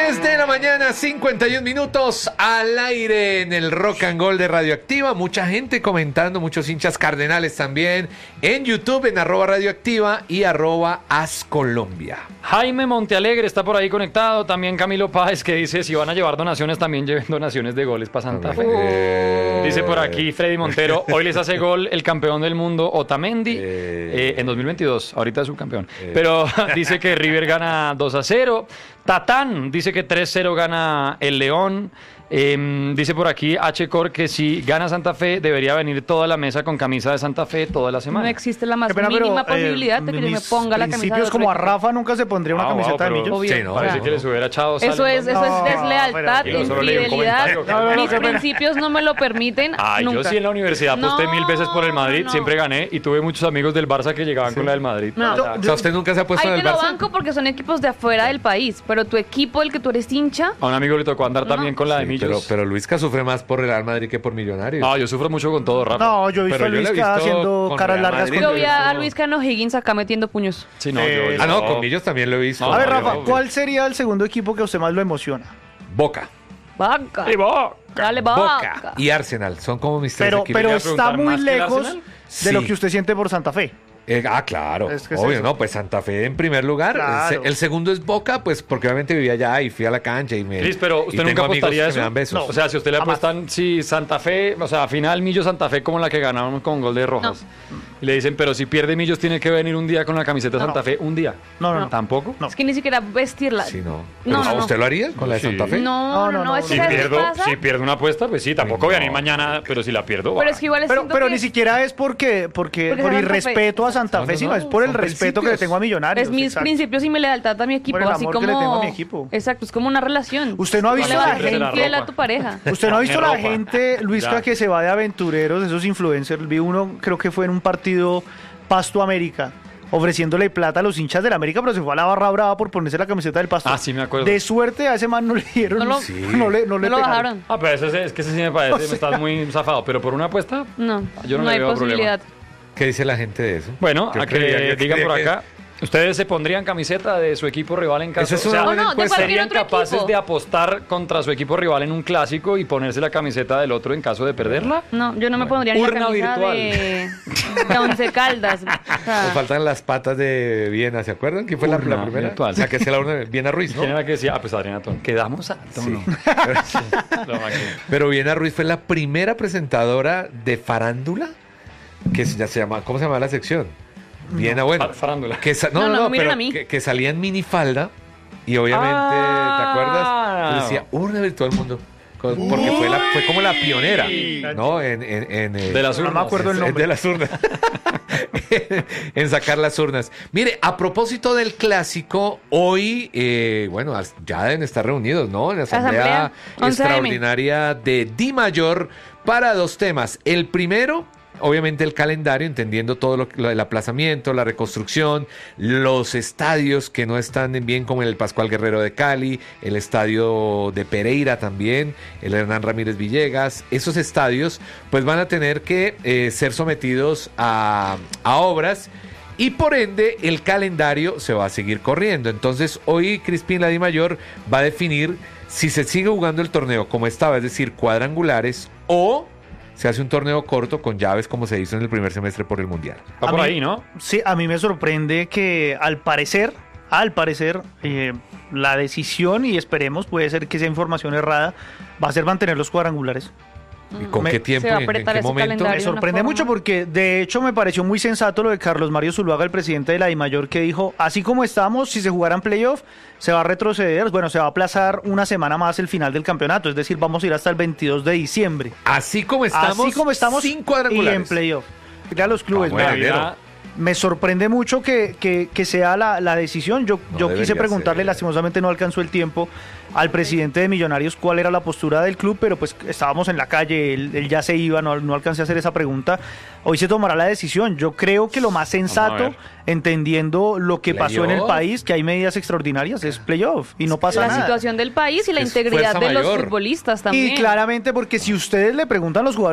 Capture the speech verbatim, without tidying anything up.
diez de la mañana, cincuenta y un minutos al aire en el Rock and Gold de Radioactiva. Mucha gente comentando, muchos hinchas cardenales también en YouTube, en arroba Radioactiva y arroba Ascolombia. Jaime Montealegre está por ahí conectado. También Camilo Páez, que dice: si van a llevar donaciones, también lleven donaciones de goles para Santa Fe. Eh, Dice por aquí Freddy Montero: hoy les hace gol el campeón del mundo Otamendi Eh. eh, en dos mil veintidós. Ahorita es subcampeón. Eh. Pero dice que River gana dos a cero. Tatán dice que tres cero gana el León. Eh, dice por aquí H. Cor que si gana Santa Fe debería venir toda la mesa con camisa de Santa Fe toda la semana. No existe la más Qué pena, mínima pero, eh, posibilidad de que yo me mis ponga la camisa de principios otro como a equipo. Rafa nunca se pondría una Ah, wow, camiseta pero- de Millos. Obvio. Sí, no, Parece no. que les hubiera echado sal. Eso es, eso No, es deslealtad, pero- Yo solo leí un infidelidad. comentario. No, no, no, Mis qué pena. principios no me lo permiten. Ah, yo nunca. sí en la universidad aposté No, mil veces por el Madrid, no. siempre gané y tuve muchos amigos del Barça que llegaban con la del Madrid. No. O sea, O sea, ¿usted nunca se ha puesto Ahí en te el lo Barça? banco porque son equipos de afuera del país, pero tu equipo, el que tú eres hincha, a un amigo le tocó andar No. también con la de Sí, Millos. pero, pero Luisca sufre más por Real Madrid que por Millonarios. No, yo sufro mucho con todo, Rafa. No, yo he visto Pero a yo lo he Luisca visto haciendo con caras Real largas Madrid. con yo vi a, a eso- Luis Cano Higgins acá metiendo puños. Sí, no, Eh, yo, Ah, no, yo- con Millos también lo he visto. No, A ver, yo- Rafa, yo- ¿cuál sería el segundo equipo que a usted más lo emociona? Boca, Vaca. ¡Ay, Boca! Dale, Boca vaca. y Arsenal son como mis tres Pero, equipos. pero ¿Le iba a está preguntar muy más que el lejos Arsenal? de lo Sí. que usted siente por Santa Fe. Eh, ah, claro, Es que es obvio, eso. ¿no? Pues Santa Fe en primer lugar. Claro. El, se- el segundo es Boca, pues porque obviamente vivía allá y fui a la cancha y me. Cris, pero y usted tengo nunca amigos apostaría que eso. me dan besos. O sea, si usted le Jamás. apuestan, si Santa Fe, o sea, final Millos Santa Fe como la que ganamos con gol de Rojas. Y le dicen, pero si pierde Millos tiene que venir un día con la camiseta de No, Santa no. Fe, un día. No, no, no. ¿Tampoco? No. Es que ni siquiera vestirla. Sí, no. No, Pero, no, no. ¿usted lo haría con la de Sí. Santa Fe? No, No, no, no, no, no, es que Si ¿sabes qué pierdo, pasa? si pierdo una apuesta, pues sí, tampoco voy a venir no. mañana, pero si la pierdo, Pero va. es que igual Pero, siento pero que ni siquiera es porque, porque, Porque por Santa Fe- irrespeto a Santa No, Fe, no, sino no, es por el son respeto que le principios. tengo a Millonarios. es mis exacto. principios y mi lealtad a mi equipo, Por el así amor que como le tengo a mi equipo. Exacto, es como una relación. Usted no ha No visto le a vas la a ser gente- infiel a ropa. tu pareja. Usted no ha visto Me la ropa. gente, Luisca, Ya. que se va de aventureros, esos influencers. Vi uno, creo que fue en un partido Pasto América, ofreciéndole plata a los hinchas del América, pero se fue a la barra brava por ponerse la camiseta del Pasto. Ah, sí, me acuerdo. De suerte a ese man no le dieron. No lo- Sí. no le, no le No lo pegaron. bajaron. Ah, pero ese, es que ese sí me parece, O sea- me estás muy zafado. Pero por una apuesta, No, Yo no no, le hay veo posibilidad. ¿Qué dice la gente de eso? bueno, Yo a que creía- yo digan creía por que- acá, ¿ustedes se pondrían camiseta de su equipo rival en caso? Esa es una o sea, buena No, no, de encuesta. cualquier ¿serían otro capaces equipo. de apostar contra su equipo rival en un clásico y ponerse la camiseta del otro en caso de perderla? No, yo no me pondría ni la Urna camisa virtual. de, de Once Caldas. O sea, Nos faltan las patas de Viena, ¿se acuerdan? ¿Quién fue la, Urna la primera? virtual. O sea, que es la urna de Viena Ruiz, ¿no? ¿Quién era que decía? Ah, pues Adriana Tono. Quedamos a tono. Lo máximo. Pero Viena Ruiz fue la primera presentadora de farándula que se- ya se llama, ¿cómo se llama la sección? Viena, bueno. Fa- farándula. Que sa- no, No, no, no, no, me miren pero a mí. que, que salía en minifalda y obviamente, Ah. ¿te acuerdas? Y decía urna virtual mundo. Co- Porque fue, la, fue como la pionera, ¿no? En, en, en, eh, De las No me urnas. acuerdo el en- nombre. de las urnas. En sacar las urnas. Mire, a propósito del clásico, hoy, eh, bueno, as- ya deben estar reunidos, ¿no? En la asamblea, Asamblea, once de eme. extraordinaria de Di Mayor para dos temas. El primero, obviamente el calendario, entendiendo todo lo, lo del aplazamiento, la reconstrucción, los estadios que no están bien como el Pascual Guerrero de Cali, el estadio de Pereira también, el Hernán Ramírez Villegas, esos estadios pues van a tener que eh, ser sometidos a, a obras y por ende el calendario se va a seguir corriendo. Entonces hoy Crispín Di Mayor va a definir si se sigue jugando el torneo como estaba, es decir, cuadrangulares, o se hace un torneo corto con llaves como se hizo en el primer semestre por el Mundial. Va A por mí- ahí, ¿no? Sí, a mí me sorprende que al parecer, al parecer, eh, la decisión, y esperemos, puede ser que sea información errada, va a ser mantener los cuadrangulares. ¿Y con Me- qué tiempo? se va a y en- en apretar qué ese momento? calendario. Me de una sorprende forma. mucho porque de hecho me pareció muy sensato lo de Carlos Mario Zuluaga, el presidente de la DIMAYOR, que dijo, así como estamos, si se jugaran playoff, se va a retroceder, bueno, se va a aplazar una semana más el final del campeonato, es decir, vamos a ir hasta el veintidós de diciembre. Así como estamos, así como estamos sin y cuadrangulares. en playoff. Ya los clubes, Ah, me- bueno, Navidad, enero. me sorprende mucho que, que- que sea la, la decisión. Yo, No yo quise debería preguntarle, ser. lastimosamente no alcanzó el tiempo, al presidente de Millonarios cuál era la postura del club, pero pues estábamos en la calle, él, él ya se iba, no, no alcancé a hacer esa pregunta. Hoy se tomará la decisión. Yo creo que lo más sensato, ver. entendiendo lo que pasó en el Playoff. país, que hay medidas extraordinarias, es playoff y no pasa La nada. situación del país y la Es integridad fuerza de los mayor. futbolistas también. Y claramente porque si ustedes le preguntan a los jugadores